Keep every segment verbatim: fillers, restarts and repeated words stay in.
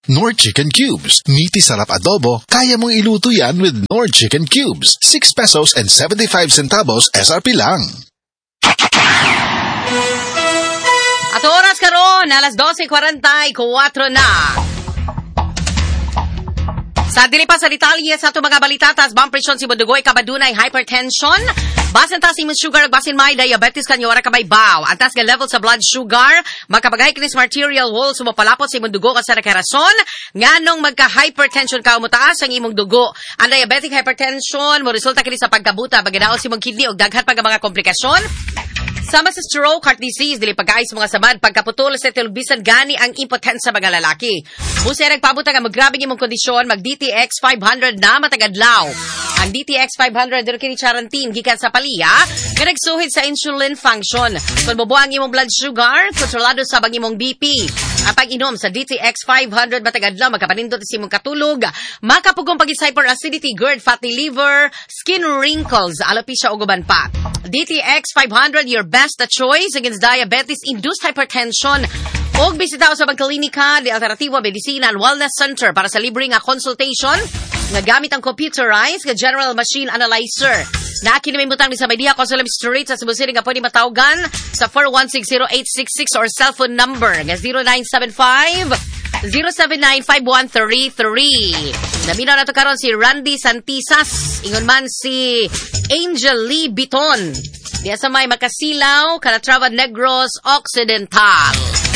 Knorr Chicken Cubes. Meaty sarap adobo, kaya mong iluto yan with Knorr Chicken Cubes. six pesos and seventy-five centavos S R P lang. At oras karon, alas twelve forty-four na. Sa dili pa sa detalye sa ato mga balitatas, bumpresyon si Budugoy kabadunay hypertension. Basin ta si imong sugar, basin may diabetes kanyo wala ka may baw. Antas nga level sa blood sugar, makabagay kinis arterial wall sumapalapot sa imong dugo kasi nakarason. Nganong magka-hypertension ka umutaas ang imong dugo. Ang diabetic hypertension mo resulta kini sa pagkabuta, bagadaon si imong kidney ug daghan pa nga mga komplikasyon. Sama sa stroke, heart disease, dili pag-aay sa mga sabad, pagkaputol sa telbisan gani ang impotens sa mga lalaki. Busa nagpabuta nga maggrabing imong kondisyon, mag-D T X five hundred na matagadlaw. Ang D T X five hundred dito kini charantin gikan sa paliya nga nagsuhid sa insulin function. Kung mabuang imong blood sugar, kontrolado sa bang imong B P. Ang pag-inom sa D T X five hundred matagadlaw, magkapanindot sa imong katulog, makapugong pagis hyperacidity, GERD, fatty liver, skin wrinkles, alopecia ug uban pa. D T X five hundred, your best choice against diabetes-induced hypertension. Og bisita sa Pagkalinika de Alternativo Medicina and Wellness Center para sa libre nga consultation nga gamit ang computerized nga general machine analyzer. Na kinamimutang ni sa Maydia Consulum Street sa Cebu City nga pwede matawgan sa four one six zero eight six six or cellphone number nga zero nine seven five zero seven nine five one three three. Naminaw na to karon si Randy Santisas, ingon man si Angel Lee Biton. Diya sa may Makasilaw, Calatrava Negros Occidental.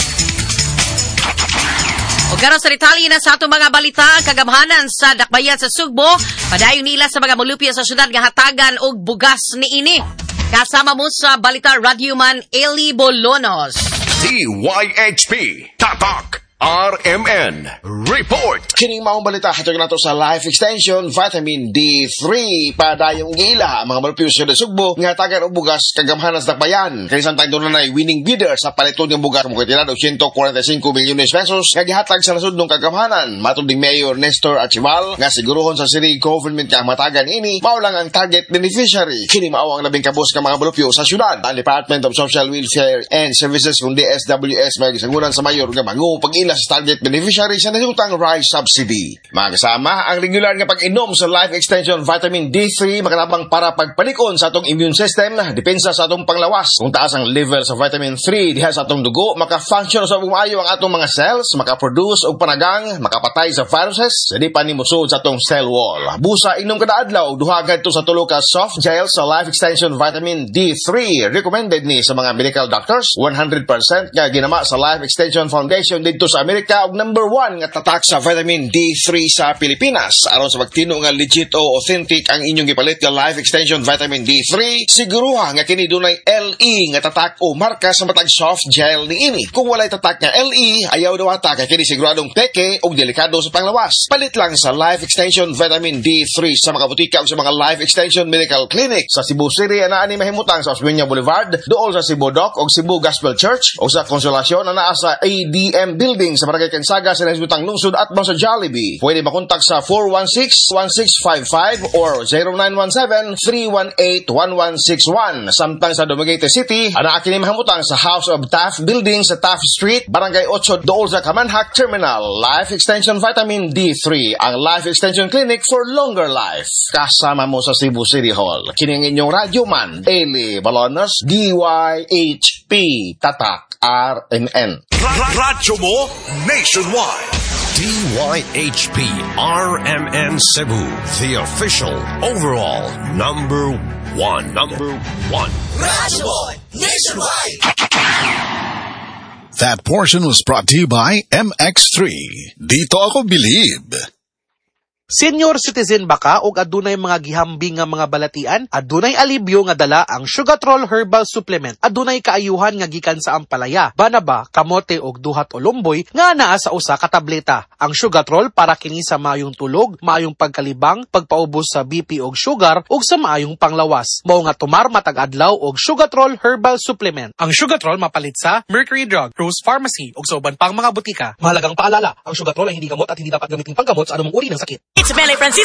O karon sa detalye na sa ato mga balita, kagamhanan sa dakbayan sa Sugbo, padayon nila sa mga molupyo sa syudad nga hatagan og bugas niini. Kasama mo sa balita Radyoman Eli Bolonos. D Y H P Tatak R M N Report. Kining maong balita hatag nato sa Life Extension Vitamin D three padayong gila ang mga malupyo sa Sugbo nga tagan og bugas kagamhanan sa dakbayan. Kani samtang dunay winning bidder sa paliton ng bugas mo kitilad og one hundred forty-five milyones pesos nga gihatag sa nasudnong kagamhanan. Matud ni Mayor Nestor Archival nga siguruhon sa city government nga matagan ini mao lang ang target beneficiary. Kini mao ang labing kabos ka mga malupyo sa syudad. Ang Department of Social Welfare and Services kung D S W S may gisanguran sa mayor nga mangu pag sa target beneficiary sa nasutang rice subsidy. Mga kasama, ang regular nga pag-inom sa Life Extension Vitamin D three makalabang para pagpalikon sa atong immune system, depensa sa atong panglawas. Kung taas ang level sa Vitamin three diha sa atong dugo, maka-function sa bumayo ang atong mga cells, maka-produce og panagang, makapatay sa viruses, di pa ni musud sa atong cell wall. Busa inom kada adlaw, duha gadto sa tulo ka soft gel sa Life Extension Vitamin D three. Recommended ni sa mga medical doctors, one hundred percent nga ginama sa Life Extension Foundation dito sa Amerika og number one nga tatak sa vitamin D three sa Pilipinas. Aron sa pagtino nga legit o authentic ang inyong gipalit nga Life Extension Vitamin D three, siguruha nga kini dunay L E nga tatak o marka sa matag soft gel niini. Kung walay tatak nga L E, ayaw daw ata kay kini siguradong peke o delikado sa panglawas. Palit lang sa Life Extension Vitamin D three sa mga butika o sa mga Life Extension Medical Clinic sa Cebu City ana ani mahimutang sa Osmeña Boulevard, dool sa Cebu Doc o Cebu Gospel Church o sa Consolacion ana sa A D M Building sa Barangay Kansaga sa Nasbutang Lungsod at sa Jollibee. Pwede makontak sa four one six one six five five or zero nine one seven three one eight one one six one. Samtang sa Dumaguete City, ana kini mahimutang sa House of Taft Building sa Taft Street, Barangay eight dool sa Kamanhak Terminal. Life Extension Vitamin D three, ang Life Extension Clinic for longer life. Kasama mo sa Cebu City Hall. Kini ang inyong radyoman, Eli Balonos, D Y H P Tatak R M N. Radyo mo nationwide. D Y H P R M N Cebu, the official overall number one. Number one. Radyo mo nationwide. That portion was brought to you by M X three. Dito ako believe. Senior citizen ba ka o adunay mga gihambing nga mga balatian? Adunay alibyo nga dala ang Sugatrol Herbal Supplement. Adunay kaayuhan nga gikan sa ampalaya, banaba, kamote og duhat o lumboy nga naa sa usa ka tableta. Ang Sugatrol para kini sa maayong tulog, maayong pagkalibang, pagpaubos sa B P og sugar ug sa maayong panglawas. Mao nga tumar matag adlaw og Sugatrol Herbal Supplement. Ang Sugatrol mapalit sa Mercury Drug, Rose Pharmacy ug sa uban pang mga butika. Mahalagang paalala, ang Sugatrol ay hindi gamot at hindi dapat gamitin panggamot sa anumang uri ng sakit. It's Mele Francisco.